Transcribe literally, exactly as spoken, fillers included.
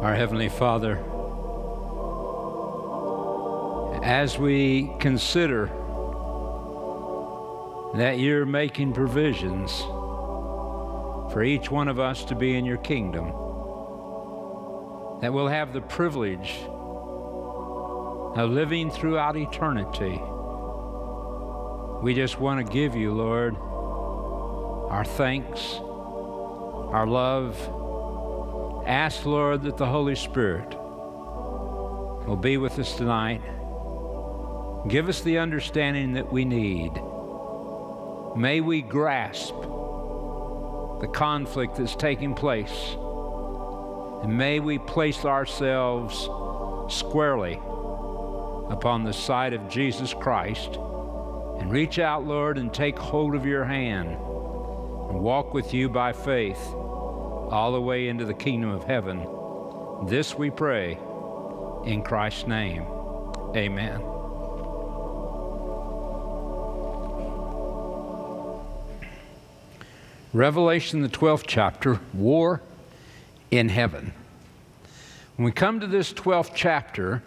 Our Heavenly Father, as we consider that you're making provisions for each one of us to be in your kingdom, that we'll have the privilege of living throughout eternity, we just want to give you, Lord, our thanks, our love. Ask, Lord, that the Holy Spirit will be with us tonight. Give us the understanding that we need. May we grasp the conflict that's taking place, and may we place ourselves squarely upon the side of Jesus Christ and reach out, Lord, and take hold of your hand and walk with you by faith all the way into the kingdom of heaven. This we pray in Christ's name. Amen. Revelation, the twelfth chapter, War in Heaven. When we come to this twelfth chapter,